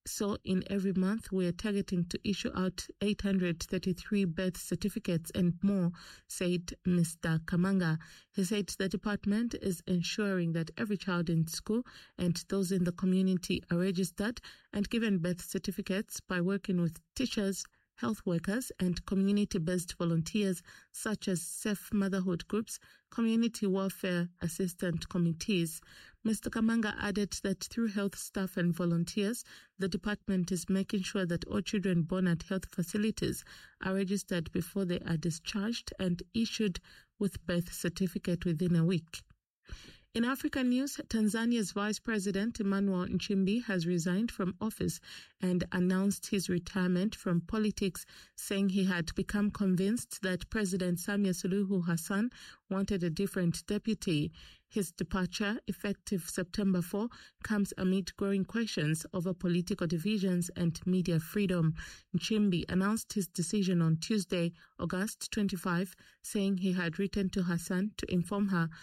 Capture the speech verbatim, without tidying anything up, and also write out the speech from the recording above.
So in every month, we are targeting to issue out eight hundred thirty-three birth certificates and more, said Mister Kamanga. He said the department is ensuring that every child in school and those in the community are registered and given birth certificates by working with teachers, health workers and community-based volunteers such as safe motherhood groups, community welfare assistant committees. Mister Kamanga added that through health staff and volunteers, the department is making sure that all children born at health facilities are registered before they are discharged and issued with birth certificate within a week. In African news, Tanzania's Vice President Emmanuel Nchimbi has resigned from office and announced his retirement from politics, saying he had become convinced that President Samia Suluhu Hassan wanted a different deputy. His departure, effective September fourth, comes amid growing questions over political divisions and media freedom. Nchimbi announced his decision on Tuesday, August twenty-fifth, saying he had written to Hassan to inform her